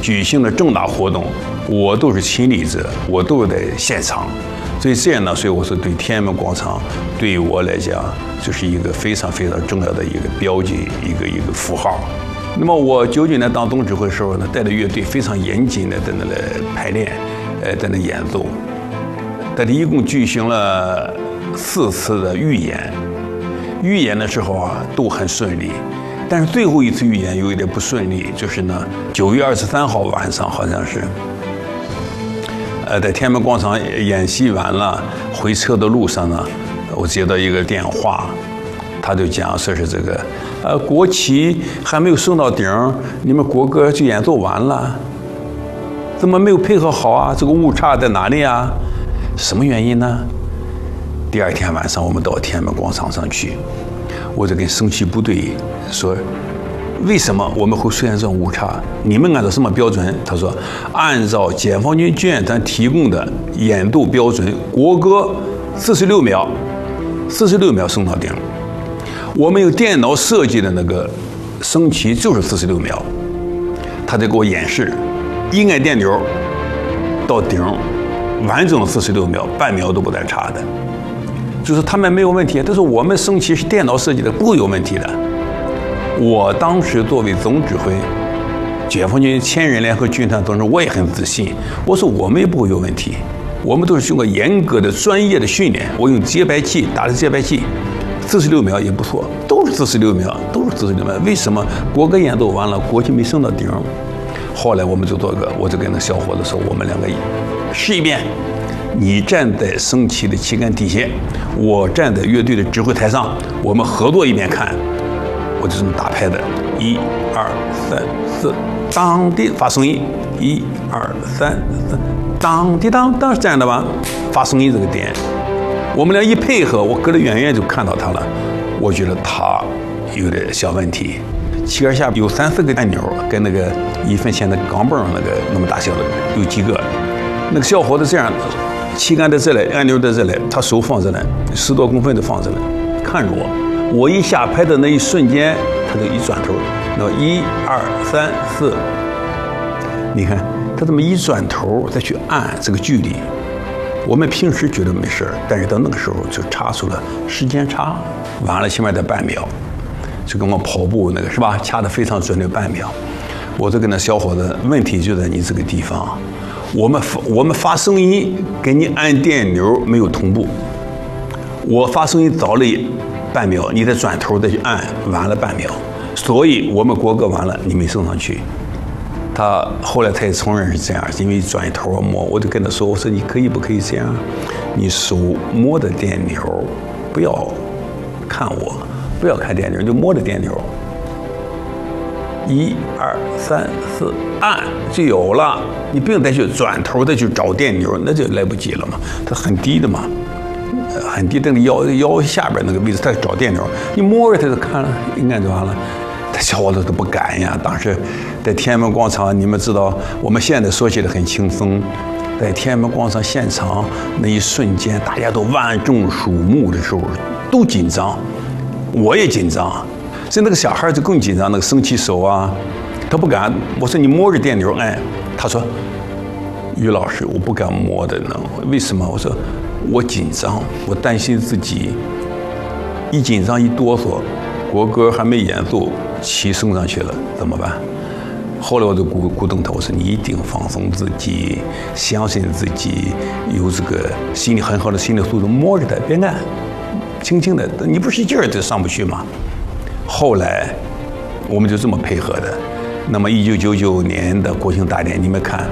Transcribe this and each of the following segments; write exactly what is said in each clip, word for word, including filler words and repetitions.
举行的重大活动，我都是亲历者，我都是在现场。所以这样呢，所以我说对天安门广场对于我来讲就是一个非常非常重要的一个标记，一个一个符号。那么我九九年当总指挥的时候呢，带着乐队非常严谨的在那来排练，呃，在那演奏。但是一共举行了四次的预演，预演的时候啊都很顺利，但是最后一次预演有一点不顺利，就是呢九月二十三号晚上好像是，呃，在天安门广场演习完了，回车的路上呢，我接到一个电话，他就讲说是这个，呃，国旗还没有升到顶，你们国歌就演奏完了，怎么没有配合好啊？这个误差在哪里啊？什么原因呢？第二天晚上我们到天安门广场上去，我就跟升旗部队说，为什么我们会出现这种误差？你们按照什么标准？他说，按照解放军军演团提供的演奏标准，国歌四十六秒，四十六秒升到顶。我们有电脑设计的那个升旗就是四十六秒，他就给我演示，一按电钮到顶，完整四十六秒，半秒都不带差的。就是他们没有问题，但是我们升旗是电脑设计的，不会有问题的。我当时作为总指挥，解放军千人联合军团总指挥，我也很自信。我说我们也不会有问题，我们都是经过严格的专业的训练。我用节拍器打的节拍器，四十六秒也不错，都是四十六秒，都是四十六秒。为什么国歌演奏完了，国旗没升到顶？后来我们就做个，我就跟那小伙子说，我们两个试一遍。你站在升旗的旗杆底下，我站在乐队的指挥台上，我们合作一遍看。我就这么打拍的，一二三四，当的发声音，一二三四，当的当当，这样的吧，发声音这个点，我们俩一配合，我隔得远远就看到他了，我觉得他有点小问题。旗杆下有三四个按钮，跟那个一分钱的钢镚那个那么大小的有几个。那个小伙子这样，旗杆在这里，按钮在这里，他手放这里，十多公分的放这里，看着我。我一下拍的那一瞬间，他就一转头，那一二三四，你看他这么一转头再去按这个距离，我们平时觉得没事，但是到那个时候就差出了时间差，完了起码得半秒，就跟我跑步那个是吧，掐得非常准的半秒。我就跟那小伙子，问题就在你这个地方，我们发我们发声音跟你按电钮没有同步，我发声音早了半秒，你再转头再去按，晚了半秒，所以我们国歌完了，你没升上去。他后来他也承认是这样，因为转头摸，我就跟他说，我说你可以不可以这样，你手摸着电钮，不要看我，不要看电钮，就摸着电钮，一二三四按就有了，你不用再去转头再去找电钮，那就来不及了嘛，它很低的嘛。很低，那个腰腰下边那个位置，他找电钮，你摸着他就看了，应该就完了。他小伙子都不敢呀。当时在天安门广场，你们知道，我们现在说起来很轻松，在天安门广场现场那一瞬间，大家都万众瞩目的时候，都紧张，我也紧张。所以那个小孩就更紧张，那个升旗手啊，他不敢。我说你摸着电钮按，他说，于老师，我不敢摸的呢，为什么？我说。我紧张，我担心自己一紧张一哆嗦，国歌还没演奏，旗升上去了怎么办？后来我就鼓鼓动他，我说你一定放松自己，相信自己，有这个心理很好的心理素质，摸着它，别按，轻轻的，你不使劲儿就上不去吗？后来我们就这么配合的。那么一九九九年的国庆大典，你们看。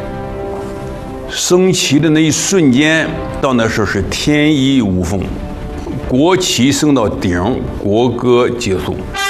升旗的那一瞬间，到那时候是天衣无缝，国旗升到顶，国歌结束。